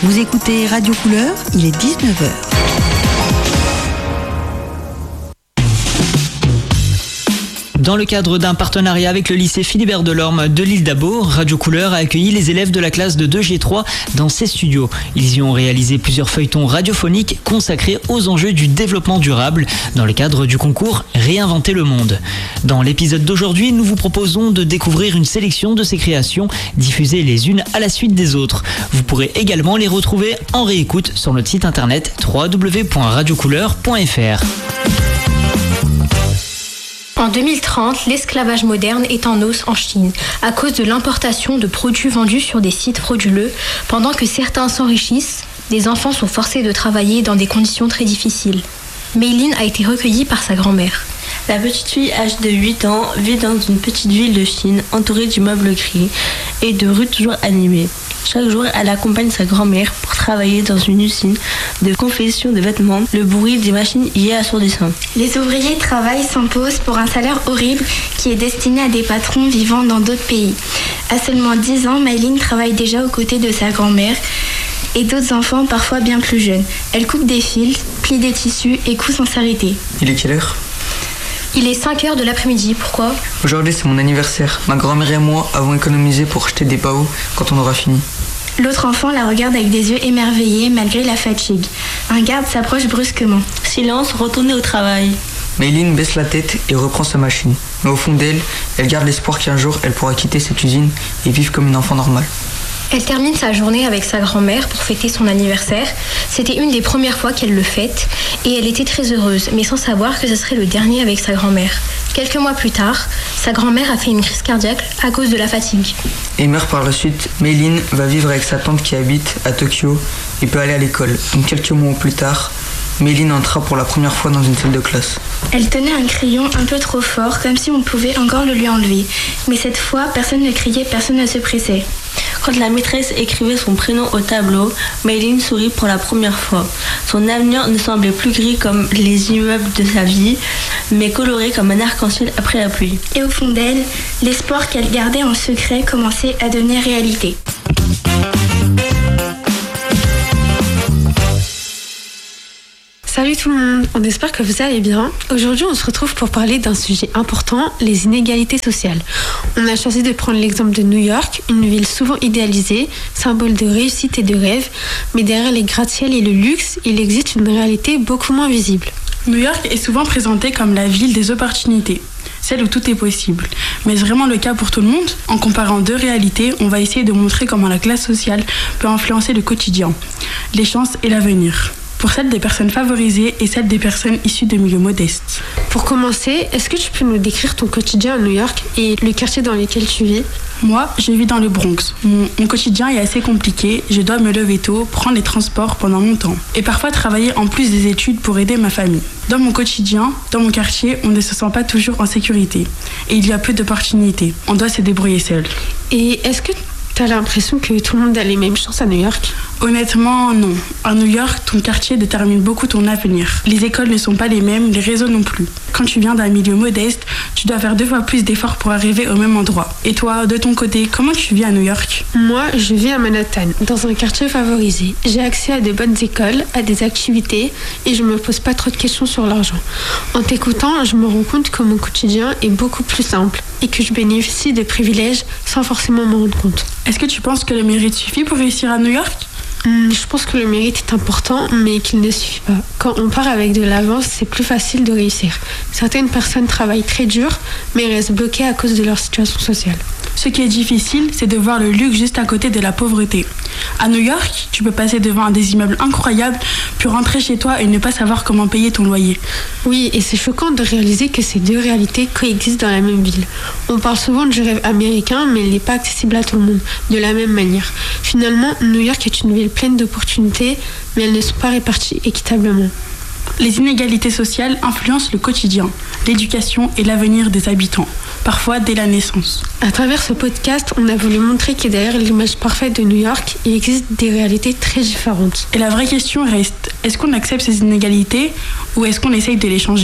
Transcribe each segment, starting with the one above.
Vous écoutez Radio Couleur, il est 19h. Dans le cadre d'un partenariat avec le lycée Philibert Delorme de l'île d'Abo, Radio Couleur a accueilli les élèves de la classe de 2G3 dans ses studios. Ils y ont réalisé plusieurs feuilletons radiophoniques consacrés aux enjeux du développement durable dans le cadre du concours Réinventer le monde. Dans l'épisode d'aujourd'hui, nous vous proposons de découvrir une sélection de ces créations diffusées les unes à la suite des autres. Vous pourrez également les retrouver en réécoute sur notre site internet www.radiocouleur.fr. En 2030, l'esclavage moderne est en hausse en Chine à cause de l'importation de produits vendus sur des sites frauduleux. Pendant que certains s'enrichissent, des enfants sont forcés de travailler dans des conditions très difficiles. Meilin a été recueillie par sa grand-mère. La petite fille âgée de 8 ans vit dans une petite ville de Chine entourée d'immeubles gris et de rues toujours animées. Chaque jour, elle accompagne sa grand-mère pour travailler dans une usine de confection de vêtements. Le bruit des machines y est assourdissant. Les ouvriers travaillent sans pause pour un salaire horrible qui est destiné à des patrons vivant dans d'autres pays. À seulement 10 ans, Meilin travaille déjà aux côtés de sa grand-mère et d'autres enfants parfois bien plus jeunes. Elle coupe des fils, plie des tissus et coud sans s'arrêter. Il est quelle heure ? Il est 5h de l'après-midi, pourquoi ? Aujourd'hui c'est mon anniversaire. Ma grand-mère et moi avons économisé pour acheter des baos quand on aura fini. L'autre enfant la regarde avec des yeux émerveillés malgré la fatigue. Un garde s'approche brusquement. Silence, retournez au travail. Meilin baisse la tête et reprend sa machine. Mais au fond d'elle, elle garde l'espoir qu'un jour elle pourra quitter cette usine et vivre comme une enfant normale. Elle termine sa journée avec sa grand-mère pour fêter son anniversaire. C'était une des premières fois qu'elle le fête et elle était très heureuse, mais sans savoir que ce serait le dernier avec sa grand-mère. Quelques mois plus tard, sa grand-mère a fait une crise cardiaque à cause de la fatigue. Et meurt par la suite. Meilin va vivre avec sa tante qui habite à Tokyo et peut aller à l'école. Donc quelques mois plus tard, Meilin entra pour la première fois dans une salle de classe. Elle tenait un crayon un peu trop fort, comme si on pouvait encore le lui enlever. Mais cette fois, personne ne criait, personne ne se pressait. Quand la maîtresse écrivait son prénom au tableau, Meilin sourit pour la première fois. Son avenir ne semblait plus gris comme les immeubles de sa vie, mais coloré comme un arc-en-ciel après la pluie. Et au fond d'elle, l'espoir qu'elle gardait en secret commençait à devenir réalité. Salut tout le monde, on espère que vous allez bien. Aujourd'hui, on se retrouve pour parler d'un sujet important, les inégalités sociales. On a choisi de prendre l'exemple de New York, une ville souvent idéalisée, symbole de réussite et de rêve, mais derrière les gratte-ciel et le luxe, il existe une réalité beaucoup moins visible. New York est souvent présentée comme la ville des opportunités, celle où tout est possible. Mais est-ce vraiment le cas pour tout le monde ? En comparant deux réalités, on va essayer de montrer comment la classe sociale peut influencer le quotidien, les chances et l'avenir, pour celle des personnes favorisées et celle des personnes issues de milieux modestes. Pour commencer, est-ce que tu peux nous décrire ton quotidien à New York et le quartier dans lequel tu vis ? Moi, je vis dans le Bronx. Mon quotidien est assez compliqué. Je dois me lever tôt, prendre les transports pendant longtemps et parfois travailler en plus des études pour aider ma famille. Dans mon quotidien, dans mon quartier, on ne se sent pas toujours en sécurité et il y a peu d'opportunités. On doit se débrouiller seul. Et est-ce que tu as l'impression que tout le monde a les mêmes chances à New York ? Honnêtement, non. À New York, ton quartier détermine beaucoup ton avenir. Les écoles ne sont pas les mêmes, les réseaux non plus. Quand tu viens d'un milieu modeste, tu dois faire 2 fois plus d'efforts pour arriver au même endroit. Et toi, de ton côté, comment tu vis à New York ? Moi, je vis à Manhattan, dans un quartier favorisé. J'ai accès à de bonnes écoles, à des activités et je me pose pas trop de questions sur l'argent. En t'écoutant, je me rends compte que mon quotidien est beaucoup plus simple et que je bénéficie de privilèges sans forcément m'en rendre compte. Est-ce que tu penses que le mérite suffit pour réussir à New York ? Je pense que le mérite est important, mais qu'il ne suffit pas. Quand on part avec de l'avance, c'est plus facile de réussir. Certaines personnes travaillent très dur, mais restent bloquées à cause de leur situation sociale. Ce qui est difficile, c'est de voir le luxe juste à côté de la pauvreté. À New York, tu peux passer devant des immeubles incroyables, puis rentrer chez toi et ne pas savoir comment payer ton loyer. Oui, et c'est choquant de réaliser que ces deux réalités coexistent dans la même ville. On parle souvent du rêve américain, mais il n'est pas accessible à tout le monde, de la même manière. Finalement, New York est une ville pleine d'opportunités, mais elles ne sont pas réparties équitablement. Les inégalités sociales influencent le quotidien, l'éducation et l'avenir des habitants, parfois dès la naissance. À travers ce podcast, on a voulu montrer que derrière l'image parfaite de New York, il existe des réalités très différentes. Et la vraie question reste, est-ce qu'on accepte ces inégalités ou est-ce qu'on essaye de les changer ?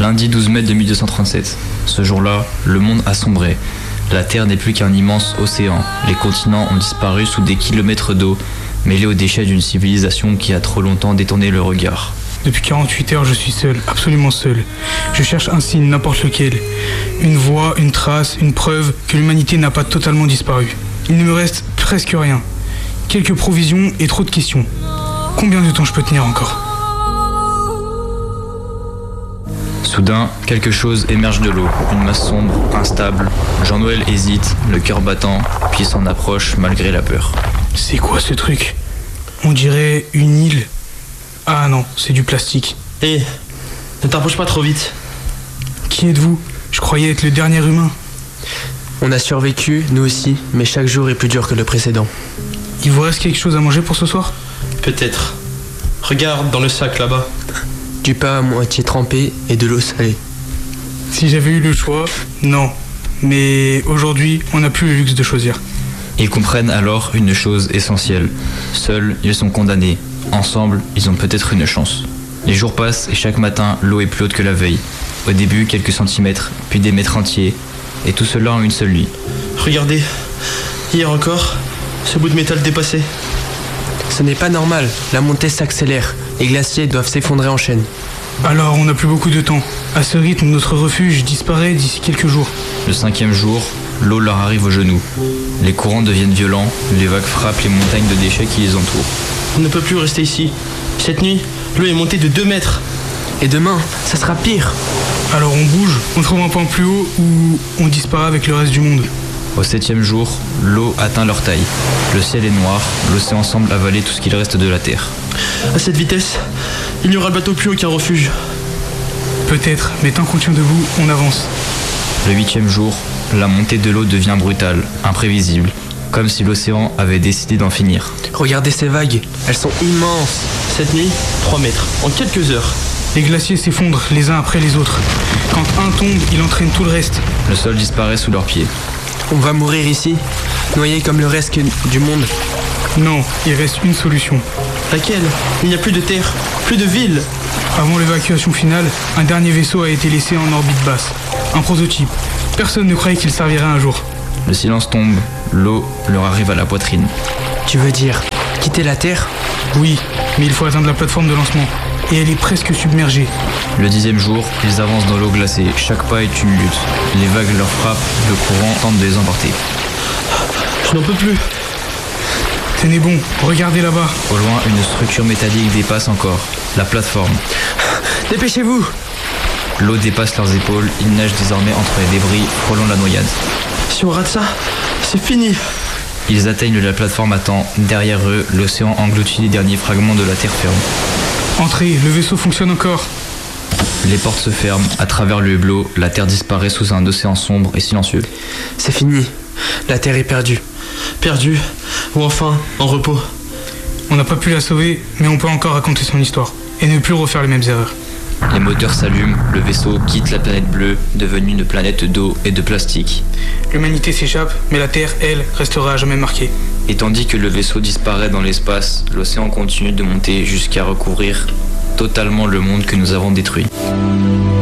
Lundi 12 mai 2237. Ce jour-là, le monde a sombré. La Terre n'est plus qu'un immense océan. Les continents ont disparu sous des kilomètres d'eau, mêlés aux déchets d'une civilisation qui a trop longtemps détourné le regard. Depuis 48 heures, je suis seul, absolument seul. Je cherche un signe, n'importe lequel. Une voie, une trace, une preuve que l'humanité n'a pas totalement disparu. Il ne me reste presque rien. Quelques provisions et trop de questions. Combien de temps je peux tenir encore ? Soudain, quelque chose émerge de l'eau. Une masse sombre, instable. Jean-Noël hésite, le cœur battant, puis s'en approche malgré la peur. C'est quoi ce truc ? On dirait une île. Ah non, c'est du plastique. Hé, ne t'approche pas trop vite. Qui êtes-vous ? Je croyais être le dernier humain. On a survécu, nous aussi, mais chaque jour est plus dur que le précédent. Il vous reste quelque chose à manger pour ce soir ? Peut-être. Regarde dans le sac là-bas. Du pain à moitié trempé et de l'eau salée. Si j'avais eu le choix, non. Mais aujourd'hui, on n'a plus le luxe de choisir. Ils comprennent alors une chose essentielle. Seuls, ils sont condamnés. Ensemble, ils ont peut-être une chance. Les jours passent et chaque matin, l'eau est plus haute que la veille. Au début, quelques centimètres, puis des mètres entiers. Et tout cela en une seule nuit. Regardez, hier encore, ce bout de métal dépassé. Ce n'est pas normal, la montée s'accélère. Les glaciers doivent s'effondrer en chaîne. Alors, on n'a plus beaucoup de temps. À ce rythme, notre refuge disparaît d'ici quelques jours. Le 5e jour, l'eau leur arrive aux genoux. Les courants deviennent violents, les vagues frappent les montagnes de déchets qui les entourent. On ne peut plus rester ici. Cette nuit, l'eau est montée de 2 mètres. Et demain, ça sera pire. Alors on bouge, on trouve un point plus haut ou on disparaît avec le reste du monde. Au 7e jour, l'eau atteint leur taille. Le ciel est noir, l'océan semble avaler tout ce qu'il reste de la terre. À cette vitesse, il n'y aura le bateau plus haut qu'un refuge. Peut-être, mais tant qu'on tient debout, on avance. Le 8e jour, la montée de l'eau devient brutale, imprévisible, comme si l'océan avait décidé d'en finir. Regardez ces vagues, elles sont immenses. Cette nuit, 3 mètres, en quelques heures. Les glaciers s'effondrent les uns après les autres. Quand un tombe, il entraîne tout le reste. Le sol disparaît sous leurs pieds. On va mourir ici, noyés comme le reste du monde. Non, il reste une solution. Laquelle ? Il n'y a plus de terre, plus de ville. Avant l'évacuation finale, un dernier vaisseau a été laissé en orbite basse. Un prototype. Personne ne croyait qu'il servirait un jour. Le silence tombe, l'eau leur arrive à la poitrine. Tu veux dire quitter la Terre ? Oui, mais il faut atteindre la plateforme de lancement. Et elle est presque submergée. Le 10e jour, ils avancent dans l'eau glacée. Chaque pas est une lutte. Les vagues leur frappent, le courant tente de les emporter. Je n'en peux plus. Tenez bon, regardez là-bas. Au loin, une structure métallique dépasse encore. La plateforme. Dépêchez-vous ! L'eau dépasse leurs épaules. Ils nagent désormais entre les débris, frôlant la noyade. Si on rate ça, c'est fini. Ils atteignent la plateforme à temps. Derrière eux, l'océan engloutit les derniers fragments de la terre ferme. Entrez, le vaisseau fonctionne encore. Les portes se ferment. À travers le hublot, la terre disparaît sous un océan sombre et silencieux. C'est fini. La terre est perdue. Perdue, ou enfin en repos. On n'a pas pu la sauver, mais on peut encore raconter son histoire. Et ne plus refaire les mêmes erreurs. Les moteurs s'allument, le vaisseau quitte la planète bleue, devenue une planète d'eau et de plastique. L'humanité s'échappe, mais la Terre, elle, restera à jamais marquée. Et tandis que le vaisseau disparaît dans l'espace, l'océan continue de monter jusqu'à recouvrir totalement le monde que nous avons détruit.